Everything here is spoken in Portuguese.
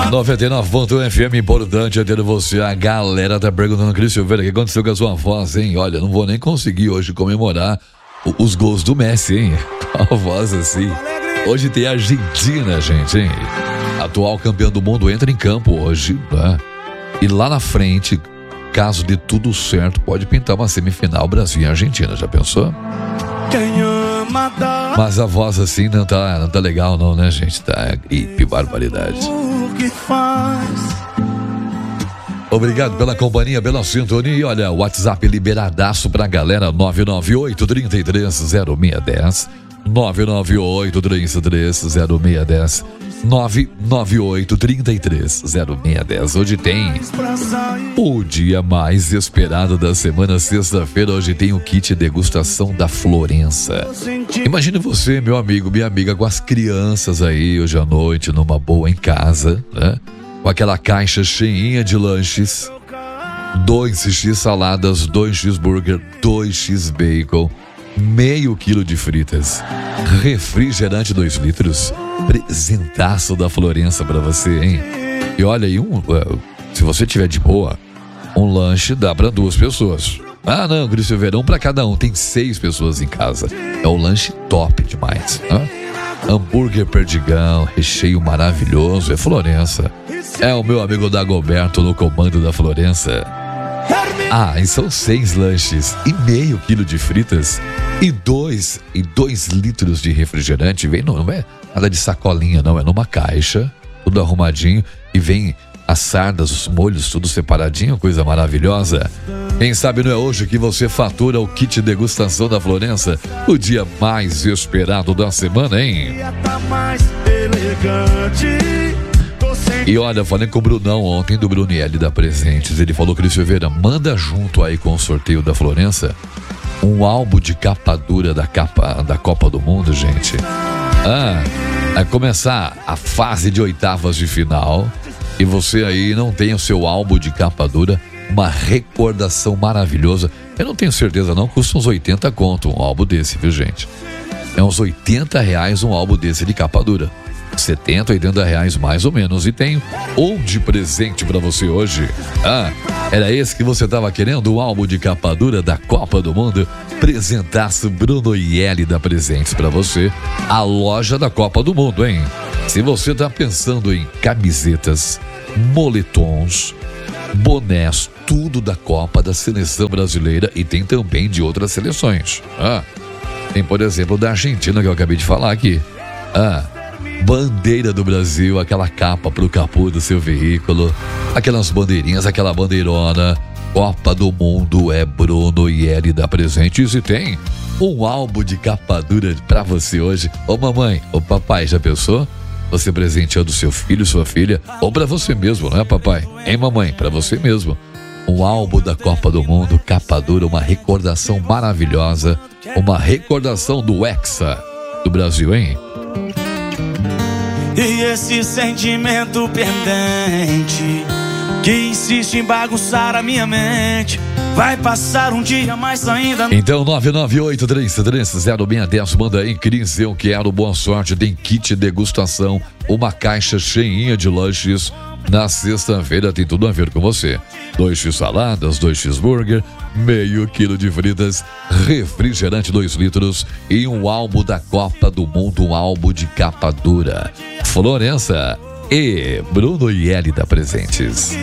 99.1 FM, importante é ter você. A galera tá perguntando, Cris Silveira, o que aconteceu com a sua voz, hein? Olha, não vou nem conseguir hoje comemorar os gols do Messi, hein? A voz assim. Hoje tem a Argentina, gente, hein? Atual campeão do mundo entra em campo hoje, né? E lá na frente, caso de tudo certo, pode pintar uma semifinal Brasil e Argentina, já pensou? Mas a voz assim não tá legal não, né, gente? Tá, que barbaridade. Obrigado pela companhia, pela sintonia. E olha, o WhatsApp liberadaço pra galera, 998-330610. 998-330610. 998-330610. Hoje tem o dia mais esperado da semana, sexta-feira. Hoje tem o kit degustação da Florença. Imagine você, meu amigo, minha amiga, com as crianças aí hoje à noite, numa boa em casa, né? Com aquela caixa cheinha de lanches, 2x saladas, 2x burger, 2x bacon, meio quilo de fritas, refrigerante 2 litros, presentaço da Florença pra você, hein? E olha aí, se você tiver de boa, um lanche dá pra 2 pessoas. Ah não, Cris Silveira, 1 pra cada um, tem 6 pessoas em casa. É um lanche top demais, né? Hambúrguer perdigão, recheio maravilhoso, é Florença. É o meu amigo Dagoberto no comando da Florença. Ah, e são 6 lanches e meio quilo de fritas e 2 litros de refrigerante. Vem, não é nada de sacolinha, não, é numa caixa, tudo arrumadinho, e vem as sardas, os molhos, tudo separadinho, coisa maravilhosa. Quem sabe não é hoje que você fatura o kit degustação da Florença, o dia mais esperado da semana, hein? E olha, falei com o Brunão ontem, do Brunielli da Presentes. Ele falou, Cris Silveira, manda junto aí com o sorteio da Florença um álbum de capa dura da Copa do Mundo, gente. Vai começar a fase de oitavas de final e você aí não tem o seu álbum de capa dura, uma recordação maravilhosa. Eu não tenho certeza não, custa uns 80 conto um álbum desse, viu, gente? É uns R$80 um álbum desse de capa dura. 70, 80 reais mais ou menos. E tem um de presente pra você hoje. Era esse que você tava querendo? O álbum de capa dura da Copa do Mundo? Presentaço Brunielli da Presentes pra você. A loja da Copa do Mundo, hein? Se você tá pensando em camisetas, moletons, bonés, tudo da Copa, da seleção brasileira, e tem também de outras seleções. Tem, por exemplo, da Argentina, que eu acabei de falar aqui. Bandeira do Brasil, aquela capa pro capô do seu veículo, aquelas bandeirinhas, aquela bandeirona. Copa do Mundo é Brunielli da Presentes e tem um álbum de capa dura pra você hoje. Ô mamãe, ô papai, já pensou? Você presenteando seu filho, sua filha, ou pra você mesmo, não é, papai? Hein, mamãe? Pra você mesmo. Um álbum da Copa do Mundo, capa dura, uma recordação maravilhosa, uma recordação do Hexa do Brasil, hein? E esse sentimento pendente que insiste em bagunçar a minha mente vai passar um dia mais ainda. Então 998-330610, manda aí, Cris, eu quero, boa sorte. Tem kit degustação, uma caixa cheinha de lanches. Na sexta-feira tem tudo a ver com você. 2x saladas, 2x burger, meio quilo de fritas, refrigerante 2 litros e um álbum da Copa do Mundo, um álbum de capa dura. Florença e Brunielli da Presentes.